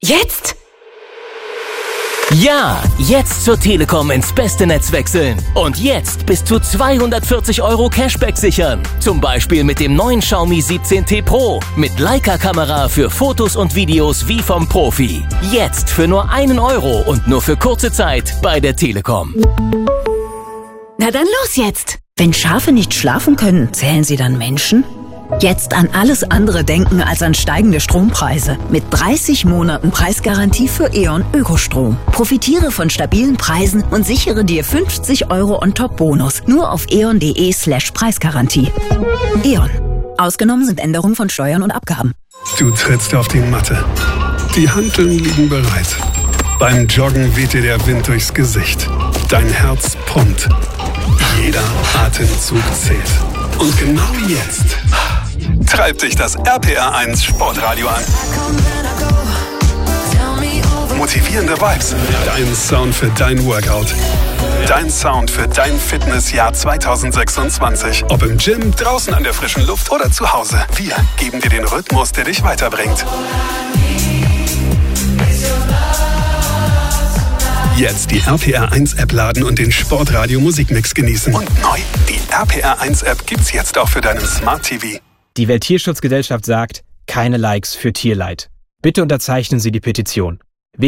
Jetzt? Ja, jetzt zur Telekom ins beste Netz wechseln. Und jetzt bis zu 240 € Cashback sichern. Zum Beispiel mit dem neuen Xiaomi 17T Pro. Mit Leica-Kamera für Fotos und Videos wie vom Profi. Jetzt für nur 1 € und nur für kurze Zeit bei der Telekom. Na dann los jetzt! Wenn Schafe nicht schlafen können, zählen sie dann Menschen? Jetzt an alles andere denken als an steigende Strompreise. Mit 30 Monaten Preisgarantie für E.ON Ökostrom. Profitiere von stabilen Preisen und sichere dir 50 € on top Bonus. Nur auf eon.de/Preisgarantie. E.ON. Ausgenommen sind Änderungen von Steuern und Abgaben. Du trittst auf die Matte. Die Hanteln liegen bereit. Beim Joggen weht dir der Wind durchs Gesicht. Dein Herz pumpt. Jeder Atemzug zählt. Und genau jetzt treibt dich das RPR1 Sportradio an. Motivierende Vibes. Dein Sound für dein Workout. Dein Sound für dein Fitnessjahr 2026. Ob im Gym, draußen an der frischen Luft oder zu Hause. Wir geben dir den Rhythmus, der dich weiterbringt. Jetzt die RPR1-App laden und den Sportradio Musikmix genießen. Und neu, die RPR1-App gibt's jetzt auch für deinen Smart TV. Die Welttierschutzgesellschaft sagt, keine Likes für Tierleid. Bitte unterzeichnen Sie die Petition.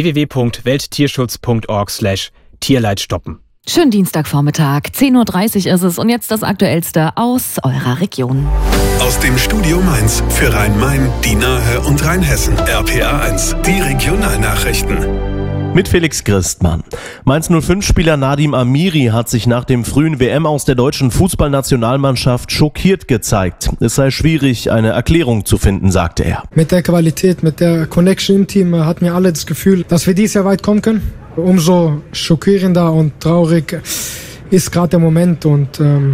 www.welttierschutz.org/Tierleid stoppen. Schönen Dienstagvormittag, 10:30 Uhr ist es und jetzt das Aktuellste aus eurer Region. Aus dem Studio Mainz für Rhein-Main, die Nahe und Rheinhessen. RPR1, die Regionalnachrichten. Mit Felix Christmann. Mainz 05-Spieler Nadim Amiri hat sich nach dem frühen WM aus der deutschen Fußballnationalmannschaft schockiert gezeigt. Es sei schwierig, eine Erklärung zu finden, sagte er. Mit der Qualität, mit der Connection im Team hatten wir alle das Gefühl, dass wir dieses Jahr weit kommen können. Umso schockierender und traurig ist gerade der Moment und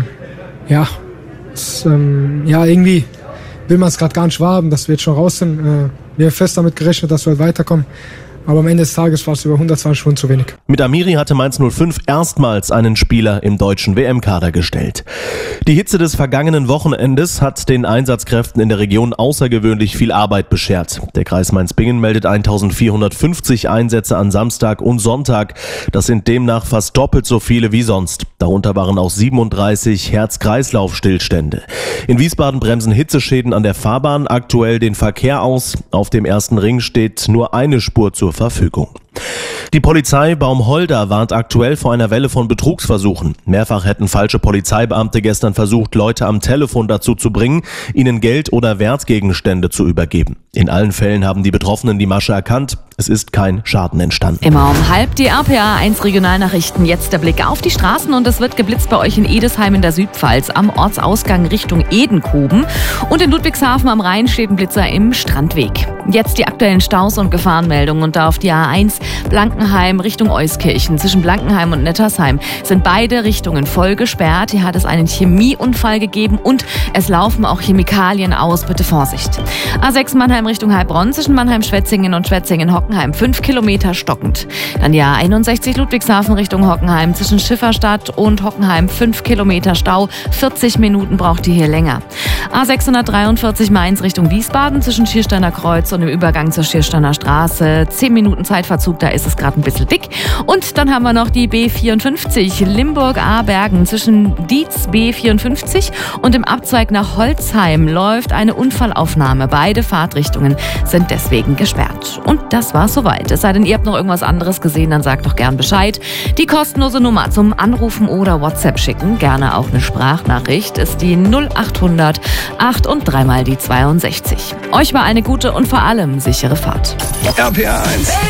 irgendwie will man es gerade gar nicht wahrhaben, dass wir jetzt schon raus sind. Wir haben fest damit gerechnet, dass wir halt weiterkommen. Aber am Ende des Tages war es über 120 Stunden zu wenig. Mit Amiri hatte Mainz 05 erstmals einen Spieler im deutschen WM-Kader gestellt. Die Hitze des vergangenen Wochenendes hat den Einsatzkräften in der Region außergewöhnlich viel Arbeit beschert. Der Kreis Mainz-Bingen meldet 1450 Einsätze an Samstag und Sonntag. Das sind demnach fast doppelt so viele wie sonst. Darunter waren auch 37 Herz-Kreislauf-Stillstände. In Wiesbaden bremsen Hitzeschäden an der Fahrbahn aktuell den Verkehr aus. Auf dem ersten Ring steht nur eine Spur zur Verfügung. Die Polizei Baumholder warnt aktuell vor einer Welle von Betrugsversuchen. Mehrfach hätten falsche Polizeibeamte gestern versucht, Leute am Telefon dazu zu bringen, ihnen Geld oder Wertgegenstände zu übergeben. In allen Fällen haben die Betroffenen die Masche erkannt. Es ist kein Schaden entstanden. Immer um 12:30 die RPA1 Regionalnachrichten. Jetzt der Blick auf die Straßen und es wird geblitzt bei euch in Edesheim in der Südpfalz am Ortsausgang Richtung Edenkoben. Und in Ludwigshafen am Rhein steht ein Blitzer im Strandweg. Jetzt die aktuellen Staus und Gefahrenmeldungen und da auf die A1 Blankenheim Richtung Euskirchen. Zwischen Blankenheim und Nettersheim sind beide Richtungen voll gesperrt. Hier hat es einen Chemieunfall gegeben und es laufen auch Chemikalien aus. Bitte Vorsicht. A6 Mannheim Richtung Heilbronn zwischen Mannheim-Schwetzingen und Schwetzingen-Hockenheim 5 Kilometer stockend. Dann die A61 Ludwigshafen Richtung Hockenheim zwischen Schifferstadt und Hockenheim 5 Kilometer Stau. 40 Minuten braucht ihr hier länger. A643 Mainz Richtung Wiesbaden zwischen Schiersteiner Kreuz und im Übergang zur Schiersteiner Straße. 10 Minuten Zeitverzug, da ist es gerade ein bisschen dick. Und dann haben wir noch die B54 Limburg-Abergen zwischen Dietz B54 und im Abzweig nach Holzheim läuft eine Unfallaufnahme. Beide Fahrtrichtungen sind deswegen gesperrt. Und das war's soweit. Es sei denn, ihr habt noch irgendwas anderes gesehen, dann sagt doch gern Bescheid. Die kostenlose Nummer zum Anrufen oder WhatsApp schicken, gerne auch eine Sprachnachricht, ist die 0800 8 und 3 mal die 62. Euch war eine gute und vor allem sichere Fahrt. RPR1